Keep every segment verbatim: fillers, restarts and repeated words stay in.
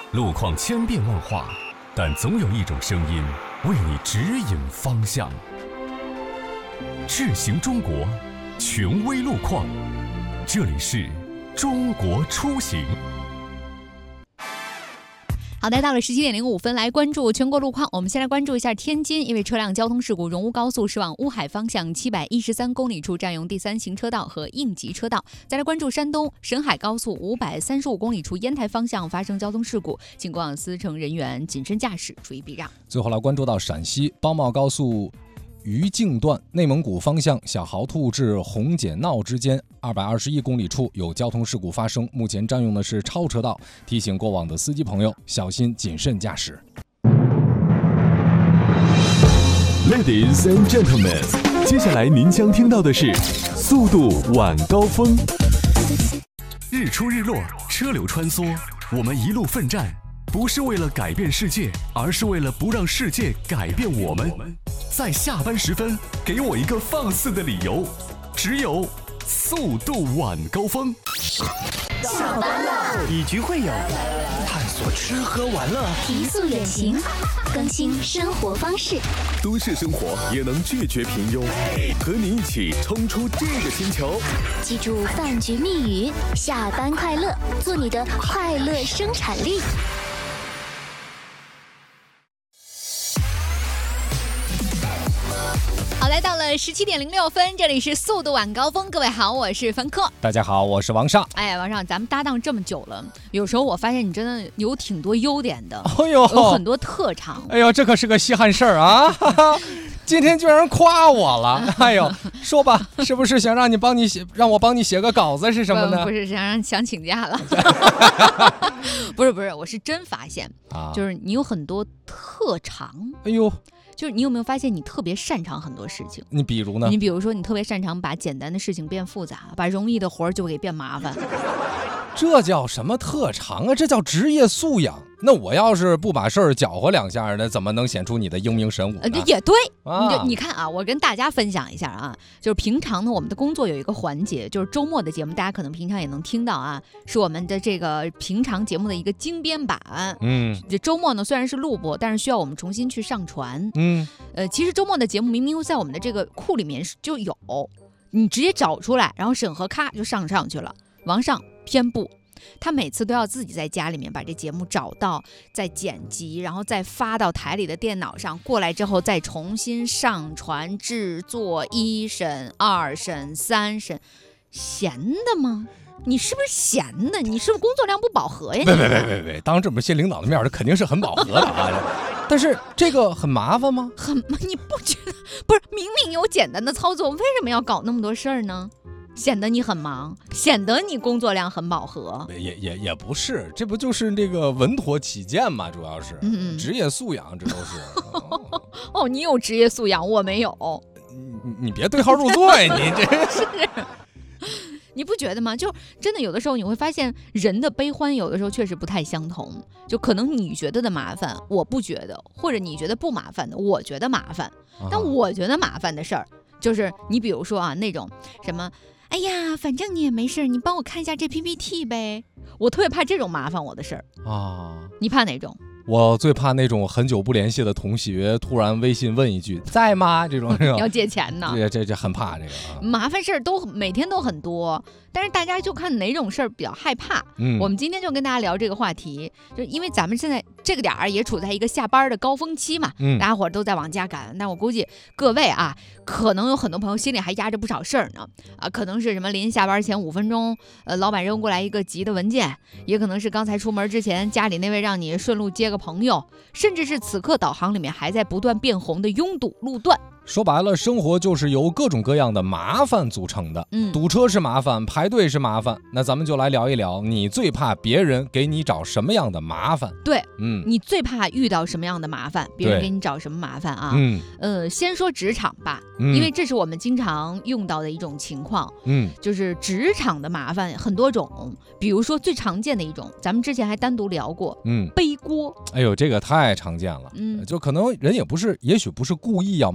路况千变万化，但总有一种声音为你指引方向。智行中国，权威路况，这里是中国出行。 好的，到了十七点零五分，来关注全国路况。我们先来关注一下天津，因为车辆交通事故，荣乌高速驶往乌海方向七百一十三公里处占用第三行车道和应急车道。再来关注山东沈海高速五百三十五公里处烟台方向发生交通事故，请过往司乘人员谨慎驾驶，注意避让。 最后来关注到陕西包茂高速余靖段内蒙古方向小豪兔至红碱闹之间二百二十一公里处有交通事故发生，目前占用的是超车道，提醒过往的司机朋友小心谨慎驾驶。 Ladies and gentlemen， 接下来您将听到的是速度晚高峰。日出日落，车流穿梭，我们一路奋战，不是为了改变世界，而是为了不让世界改变我们。在下班时分，给我一个放肆的理由，只有速度晚高峰。 下班了， 以局会友，探索吃喝玩乐， 提速远行，更新生活方式。 都市生活也能拒绝平庸，和你一起冲出这个星球。 记住饭局密语：下班快乐，做你的快乐生产力。 好，来到了十七点零六分，这里是速度晚高峰。各位好，我是凡客。 大家好，我是王上。 哎，王上，咱们搭档这么久了，有时候我发现你真的有挺多优点的， 哎呦， 有很多特长。 哎呦，这可是个稀罕事儿啊！今天居然夸我了，哎呦，说吧，是不是想让你帮你写，让我帮你写个稿子是什么呢？ 不, 不是想让想请假了，不是不是，我是真发现，啊、就是你有很多特长。 哎呦。 就是你有没有发现你特别擅长很多事情？ 你比如呢？ 你比如说你特别擅长把简单的事情变复杂，把容易的活儿就给变麻烦。 这叫什么特长啊？这叫职业素养。那我要是不把事儿搅和两下，那怎么能显出你的英明神武呢？ 呃、也对， 啊、 你就你看啊，我跟大家分享一下啊，就是平常呢，我们的工作有一个环节，就是周末的节目，大家可能平常也能听到啊，是我们的这个平常节目的一个精编版。 嗯， 这周末呢虽然是录播，但是需要我们重新去上传。 嗯， 呃，其实周末的节目明明在我们的这个库里面就有，你直接找出来，然后审核咔就上上去了，往上偏不。他每次都要自己在家里面把这节目找到，再剪辑，然后再发到台里的电脑上，过来之后再重新上传制作，一审、二审、三审，闲的吗？你是不是闲的？你是不是工作量不饱和呀？ 别别别别别，当这么些领导的面，这肯定是很饱和的啊。但是这个很麻烦吗？ 很，你不觉得？不是，明明有简单的操作，为什么要搞那么多事儿呢？显得你很忙，显得你工作量很饱和， 也也也不是，这不就是这个稳妥起见嘛？主要是、嗯、职业素养，这都是。 哦, 哦，你有职业素养，我没有。 你你别对号入座呀，你这是。你不觉得吗？就真的有的时候你会发现，人的悲欢有的时候确实不太相同。就可能你觉得的麻烦，我不觉得；或者你觉得不麻烦的，我觉得麻烦。但我觉得麻烦的事儿，就是你比如说啊，那种什么。哎呀，反正你也没事，你帮我看一下这 P P T 呗。我特别怕这种麻烦我的事儿啊。你怕哪种？ 我最怕那种很久不联系的同学突然微信问一句在吗？这种要借钱呢。 这这这很怕这个、啊。 麻烦事儿都每天都很多，但是大家就看哪种事儿比较害怕。嗯，我们今天就跟大家聊这个话题，就因为咱们现在这个点儿也处在一个下班的高峰期嘛，嗯，大家伙都在往家赶。但我估计各位啊，可能有很多朋友心里还压着不少事儿呢。啊，可能是什么临下班前五分钟，呃，老板扔过来一个急的文件，也可能是刚才出门之前家里那位让你顺路接个朋友，甚至是此刻导航里面还在不断变红的拥堵路段。 说白了，生活就是由各种各样的麻烦组成的。嗯，堵车是麻烦，排队是麻烦。那咱们就来聊一聊，你最怕别人给你找什么样的麻烦？ 对，嗯，你最怕遇到什么样的麻烦？别人给你找什么麻烦啊？嗯，呃，先说职场吧，嗯，因为这是我们经常用到的一种情况。嗯，就是职场的麻烦很多种，比如说最常见的一种，咱们之前还单独聊过，嗯，背锅。 哎呦，这个太常见了。嗯，就可能人也不是，也许不是故意要麻烦你。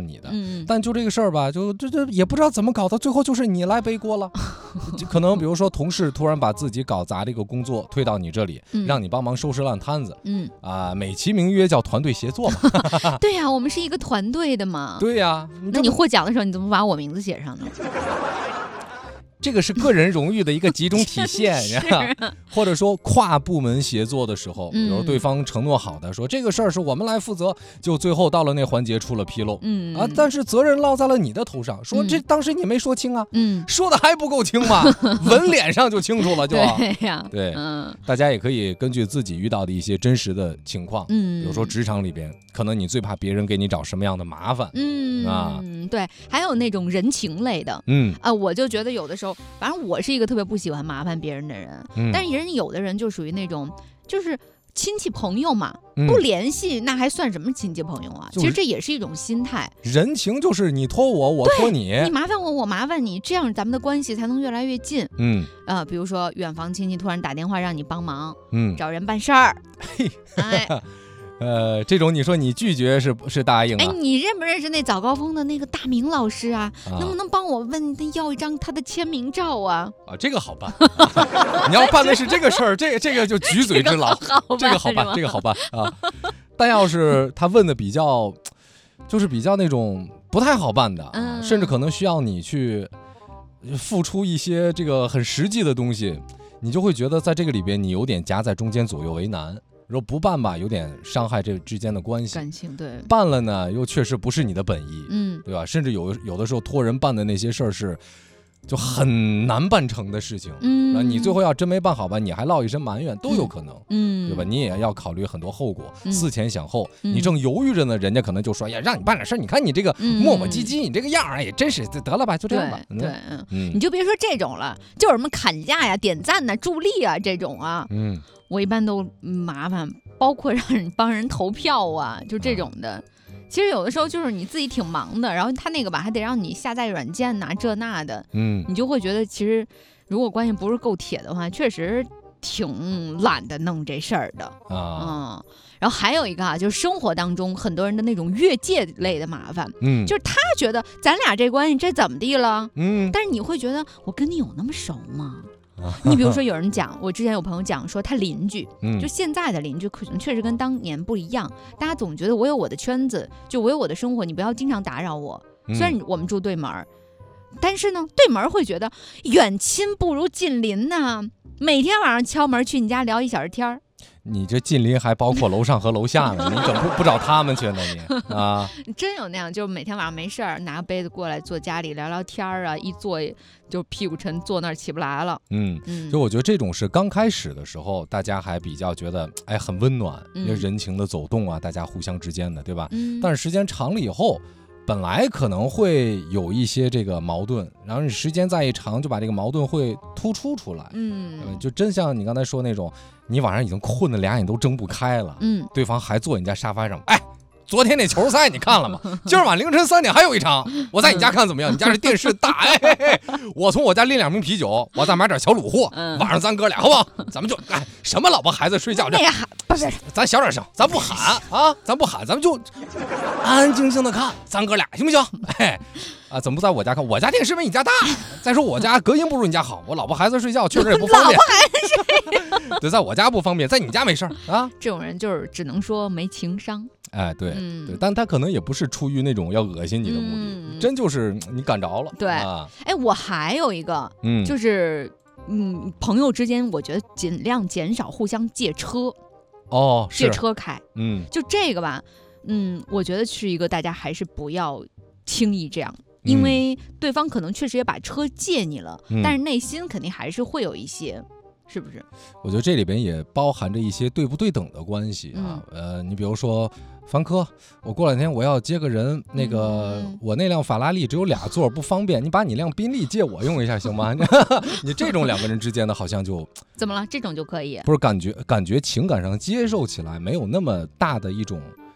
你的。 嗯， 但就这个事儿吧，就这这也不知道怎么搞的，最后就是你来背锅了。就可能比如说同事突然把自己搞砸的一个工作推到你这里，嗯、让你帮忙收拾烂摊子。嗯啊，美其名曰叫团队协作嘛。 对呀、啊，我们是一个团队的嘛。 对呀、啊， 那你获奖的时候你怎么把我名字写上呢？ 这个是个人荣誉的一个集中体现，啊、或者说跨部门协作的时候，比如对方承诺好的说这个事儿是我们来负责，就最后到了那环节出了纰漏，嗯啊，但是责任落在了你的头上，说这当时你没说清啊，嗯，说的还不够清吗？纹脸上就清楚了就， 对呀， 对，嗯，大家也可以根据自己遇到的一些真实的情况，嗯，比如说职场里边，可能你最怕别人给你找什么样的麻烦，嗯啊， 对，还有那种人情类的，嗯啊，我就觉得有的时候。反正我是一个特别不喜欢麻烦别人的人，嗯、但是人有的人就属于那种，就是亲戚朋友嘛，嗯、不联系那还算什么亲戚朋友啊？就是、其实这也是一种心态。 人情就是你托我，我托你， 你麻烦我，我麻烦你，这样咱们的关系才能越来越近。嗯，呃，比如说远房亲戚突然打电话让你帮忙，嗯，找人办事儿，哎。 呃，这种你说你拒绝是是答应啊？ 哎，你认不认识那早高峰的那个大明老师啊？啊能不能帮我问他要一张他的签名照啊？ 啊，这个好办。你要办的是这个事儿，这个这个就举嘴之劳，这个好办，这个好办啊。但要是他问的比较，就是比较那种不太好办的，啊嗯、甚至可能需要你去付出一些这个很实际的东西，你就会觉得在这个里边你有点夹在中间，左右为难。如果不办吧，有点伤害这之间的关系。 感情对。 办了呢，又确实不是你的本意，嗯，对吧？甚至有有的时候托人办的那些事儿是，就很难办成的事情，嗯，你最后要真没办好吧，你还落一身埋怨都有可能，嗯，对吧？你也要考虑很多后果，嗯、思前想后。嗯、你正犹豫着呢，人家可能就说：“呀，让你办点事儿，你看你这个磨磨唧唧，嗯、你这个样儿，哎，真是得了吧，就这样吧。” 对，嗯，嗯你就别说这种了，就是什么砍价呀、点赞呐、助力啊这种啊，嗯。我一般都麻烦，包括让人帮人投票啊，就这种的。其实有的时候就是你自己挺忙的，然后他那个吧还得让你下载软件呐、啊，这那的，嗯，你就会觉得其实如果关系不是够铁的话，确实挺懒得弄这事儿的啊。嗯，然后还有一个啊，就是生活当中很多人的那种越界类的麻烦，嗯，就是他觉得咱俩这关系这怎么地了，嗯，但是你会觉得我跟你有那么熟吗？你比如说有人讲，我之前有朋友讲说他邻居，嗯、就现在的邻居可能确实跟当年不一样，大家总觉得我有我的圈子，就我有我的生活，你不要经常打扰我。虽然我们住对门，但是呢，对门会觉得远亲不如近邻呐、啊，每天晚上敲门去你家聊一小时天儿。 你这近邻还包括楼上和楼下呢，你怎么不不找他们去呢？你啊， 真有那样，就是每天晚上没事儿拿个杯子过来坐家里聊聊天啊，一坐就屁股沉，坐那儿起不来了。嗯嗯， 就我觉得这种是刚开始的时候，大家还比较觉得哎很温暖，因为人情的走动啊，大家互相之间的，对吧？嗯。但是时间长了以后，本来可能会有一些这个矛盾，然后你时间再一长，就把这个矛盾会突出出来。嗯，就真像你刚才说那种。你晚上已经困得俩眼都睁不开了，嗯，对方还坐你家沙发上，哎，昨天那球赛你看了吗？今儿晚凌晨三点还有一场，我在你家看怎么样？你家这电视大，哎嘿嘿，我从我家拎两瓶啤酒，我再买点小卤货，嗯、晚上咱哥俩好不好？咱们就哎，什么老婆孩子睡觉这，不是，咱小点声，咱不喊啊，咱不喊，咱们就安安静静的看，咱哥俩行不行？哎。啊，怎么不在我家看？我家电视没你家大。再说我家隔音不如你家好，我老婆孩子睡觉确实也不方便。 老婆孩子睡， 对，在我家不方便，在你家没事儿啊。 这种人就是只能说没情商。 哎，对、嗯、对，但他可能也不是出于那种要恶心你的目的，嗯、真就是你感着了。 对， 啊、 哎，我还有一个，嗯，就是嗯，朋友之间，我觉得尽量减少互相借车。 哦， 借车开， 嗯， 就这个吧，嗯，我觉得是一个大家还是不要轻易这样。因为对方可能确实也把车借你了、嗯、但是内心肯定还是会有一些，是不是？ 我觉得这里边也包含着一些对不对等的关系啊、嗯、呃，你比如说凡科，我过两天我要接个人，那个、嗯、我那辆法拉利只有俩座不方便，你把你辆宾利借我用一下行吗？你这种两个人之间的好像就怎么了？这种就可以？ 不是，感觉感觉情感上接受起来没有那么大的一种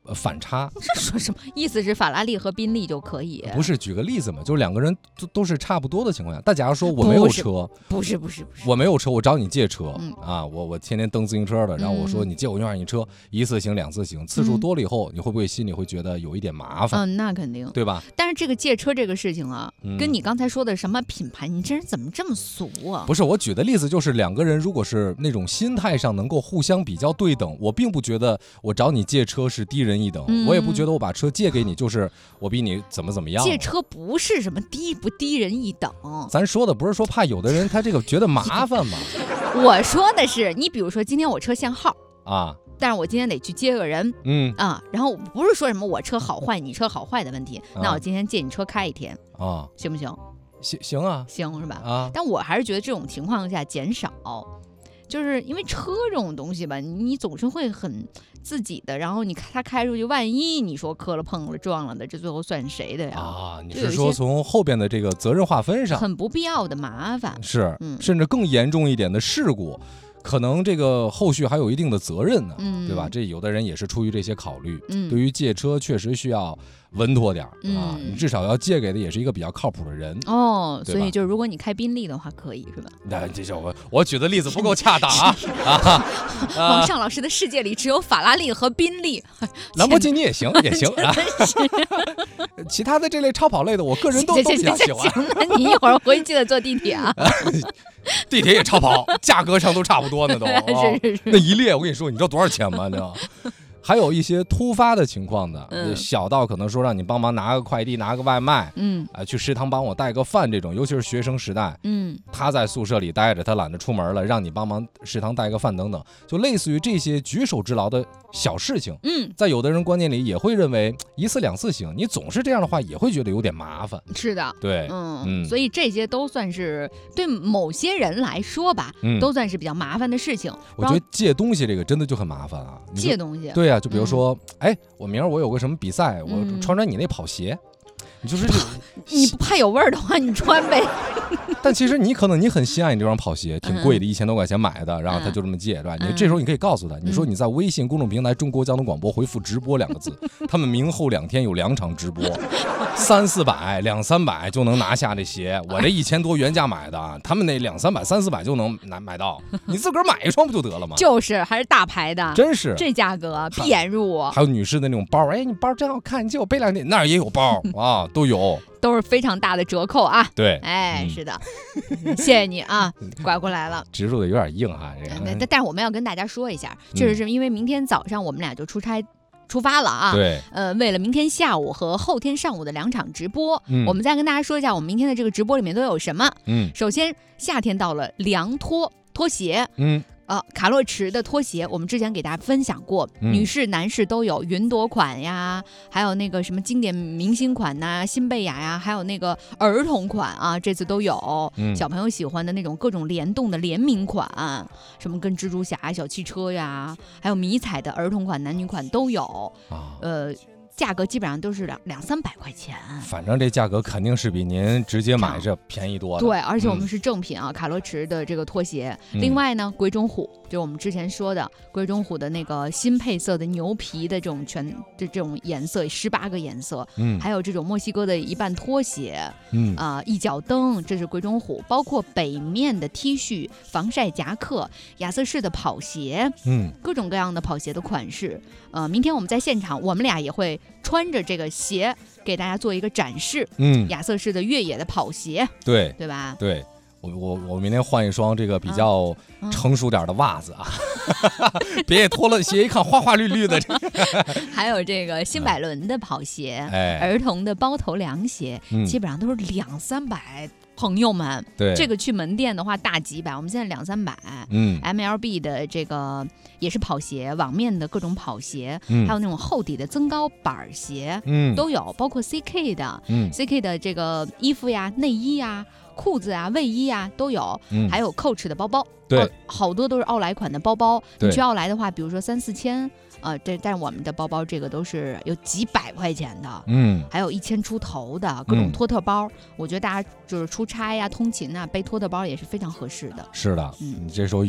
反差。 这说什么意思？是法拉利和宾利就可以？ 不是，举个例子嘛，就是两个人都都是差不多的情况下，但假如说我没有车， 不是不是不是， 我没有车，我找你借车、 嗯、 啊，我我天天蹬自行车的，然后我说你借我用下你车，嗯、一次行两次行，次数多了以后，嗯、你会不会心里会觉得有一点麻烦？ 嗯，那肯定， 对吧？ 但是这个借车这个事情啊， 嗯、 跟你刚才说的什么品牌，你这人怎么这么俗啊？ 不是，我举的例子就是两个人如果是那种心态上能够互相比较对等，我并不觉得我找你借车是低人一等，嗯、我也不觉得我把车借给你就是我比你怎么怎么样。 借车不是什么低不低人一等， 咱说的不是说怕有的人他这个觉得麻烦嘛。 我说的是，你比如说今天我车限号啊。 但是我今天得去接个人， 嗯啊，然后不是说什么我车好坏你车好坏的问题，啊、那我今天借你车开一天啊，行不行？ 行行啊， 行是吧？ 啊， 但我还是觉得这种情况下减少，就是因为车这种东西吧，你总是会很自己的，然后你他开出去，万一你说磕了碰了撞了的，这最后算谁的呀？ 啊，你是说从后边的这个责任划分上， 很不必要的麻烦， 是， 嗯、 甚至更严重一点的事故。可能这个后续还有一定的责任呢，嗯、对吧？这有的人也是出于这些考虑，嗯、对于借车确实需要稳妥点、嗯、啊，你至少要借给的也是一个比较靠谱的人哦。所以就是如果你开宾利的话，可以是吧？ 那这就我我举的例子不够恰当啊！啊王上老师的世界里只有法拉利和宾利， 兰博基尼也行也行啊。其他的这类超跑类的，我个人都都比较喜欢。 那你一会儿回去记得坐地铁啊。 地铁也超跑，价格上都差不多呢都。 是是是。 那一列我跟你说，你知道多少钱吗？你知道？还有一些突发的情况的，嗯、小到可能说让你帮忙拿个快递、拿个外卖，嗯，啊、呃，去食堂帮我带个饭这种，尤其是学生时代，嗯，他在宿舍里待着，他懒得出门了，让你帮忙食堂带个饭等等，就类似于这些举手之劳的小事情，嗯，在有的人观念里也会认为一次两次行，你总是这样的话也会觉得有点麻烦。 是的， 对， 嗯嗯，所以这些都算是对某些人来说吧，嗯、都算是比较麻烦的事情。 我觉得借东西这个真的就很麻烦啊， 借东西， 对啊。就比如说，哎、嗯，我明儿我有个什么比赛，我穿穿你那跑鞋，嗯、你就是你不怕有味儿的话，你穿呗。 但其实你可能你很心爱你这双跑鞋，挺贵的，一千多块钱买的，然后他就这么借，是吧？你这时候你可以告诉他，你说你在微信公众平台中国交通广播回复直播两个字，他们明后两天有两场直播，三四百、两三百就能拿下这鞋，我这一千多原价买的，他们那两三百、三四百就能拿买到，你自个儿买一双不就得了吗？ 就是还是大牌的， 真是这价格闭眼入。 还有女士的那种包，哎，你包真好看，你借我背两天，那儿也有包啊，都有。 都是非常大的折扣啊！ 对， 哎，嗯、是的，谢谢你啊，拐过来了。 植入的有点硬哈，这个。 但但是我们要跟大家说一下，确实是因为明天早上我们俩就出差出发了啊。 对。 呃，为了明天下午和后天上午的两场直播，嗯、我们再跟大家说一下，我们明天的这个直播里面都有什么。嗯。首先，夏天到了，凉拖拖鞋。嗯。呃，卡洛驰的拖鞋，我们之前给大家分享过，嗯、女士、男士都有云朵款呀，还有那个什么经典明星款呐、新贝雅呀，还有那个儿童款啊，这次都有。嗯、小朋友喜欢的那种各种联动的联名款，什么跟蜘蛛侠、小汽车呀，还有迷彩的儿童款、男女款都有。啊、呃。价格基本上都是两两三百块钱， 反正这价格肯定是比您直接买这便宜多了。 对，而且我们是正品啊，嗯、卡洛驰的这个拖鞋。嗯、另外呢，鬼冢虎就我们之前说的鬼冢虎的那个新配色的牛皮的这种全这这种颜色，十八个颜色，嗯，还有这种墨西哥的一半拖鞋，嗯啊、呃，一脚蹬，这是鬼冢虎，包括北面的 T 恤、防晒夹克、亚瑟士的跑鞋，嗯，各种各样的跑鞋的款式。呃，明天我们在现场，我们俩也会穿着这个鞋给大家做一个展示。嗯，亚瑟士的越野的跑鞋， 对对吧？ 对，我我我明天换一双这个比较成熟点的袜子啊，嗯、别脱了鞋一看花花绿绿的。 还有这个新百伦的跑鞋，哎、儿童的包头凉鞋，嗯、基本上都是两三百。朋友们， 对这个去门店的话大几百，我们现在两三百。嗯 ，M L B 的这个也是跑鞋，网面的各种跑鞋，嗯、还有那种厚底的增高板鞋，嗯，都有，包括 C K 的，嗯 ，C K 的这个衣服呀、内衣呀、裤子啊、卫衣啊都有，嗯、还有 Coach 的包包， 对、 哦，好多都是奥莱款的包包。你去奥莱的话，比如说三四千。呃，这但是我们的包包这个都是有几百块钱的，嗯，还有一千出头的各种托特包，嗯、我觉得大家就是出差呀、通勤啊，背托特包也是非常合适的。 是的，嗯，你这时候一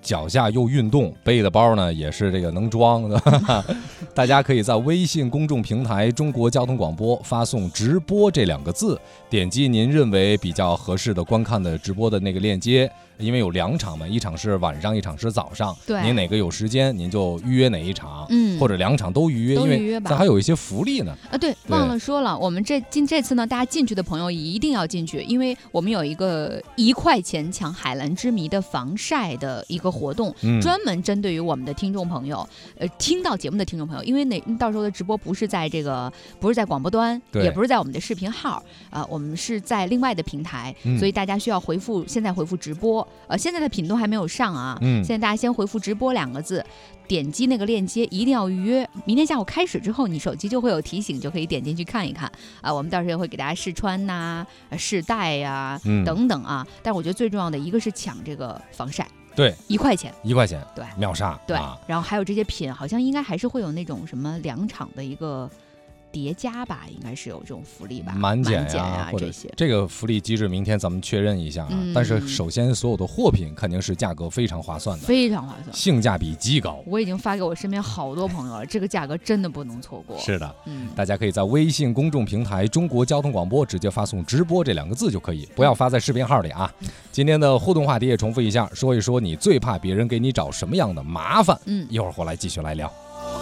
脚下又运动，背的包呢也是这个能装的。大家可以在微信公众平台中国交通广播发送直播这两个字，点击您认为比较合适的观看的直播的那个链接，因为有两场嘛，一场是晚上，一场是早上， 对， 您哪个有时间您就预约哪一场， 嗯， 或者两场都预约， 都预约吧， 因为咱还有一些福利呢。 啊，对，忘了说了，我们这进这次呢，大家进去的朋友一定要进去，因为我们有一个一块钱抢海蓝之谜的防晒的一个活动，嗯、专门针对于我们的听众朋友，呃，听到节目的听众朋友，因为那到时候的直播不是在这个，不是在广播端，也不是在我们的视频号，啊、呃，我们是在另外的平台，嗯、所以大家需要回复，现在回复直播，呃，现在的品都还没有上啊，嗯，现在大家先回复直播两个字。点击那个链接一定要预约，明天下午开始之后，你手机就会有提醒，就可以点进去看一看啊。我们到时候也会给大家试穿呐、啊、试戴呀、啊嗯、等等啊。但是我觉得最重要的一个是抢这个防晒， 对， 一块钱， 一块钱， 对， 秒杀， 对、 啊。 然后还有这些品，好像应该还是会有那种什么两场的一个叠加吧，应该是有这种福利吧， 满减呀、 啊， 这些。 这个福利机制明天咱们确认一下啊。嗯、但是首先，所有的货品肯定是价格非常划算的， 非常划算， 性价比极高。 我已经发给我身边好多朋友了，这个价格真的不能错过。 是的，嗯，大家可以在微信公众平台中国交通广播直接发送直播这两个字就可以，不要发在视频号里啊。嗯、今天的互动话题也重复一下，说一说你最怕别人给你找什么样的麻烦。嗯，一会儿回来继续来聊。